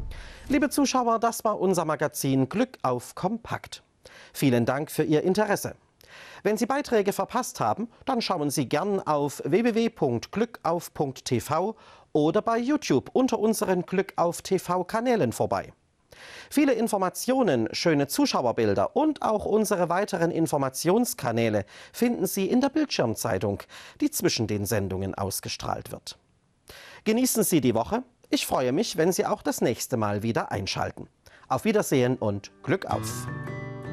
Liebe Zuschauer, das war unser Magazin Glück auf Kompakt. Vielen Dank für Ihr Interesse. Wenn Sie Beiträge verpasst haben, dann schauen Sie gern auf www.glückauf.tv oder bei YouTube unter unseren Glück auf TV-Kanälen vorbei. Viele Informationen, schöne Zuschauerbilder und auch unsere weiteren Informationskanäle finden Sie in der Bildschirmzeitung, die zwischen den Sendungen ausgestrahlt wird. Genießen Sie die Woche. Ich freue mich, wenn Sie auch das nächste Mal wieder einschalten. Auf Wiedersehen und Glück auf!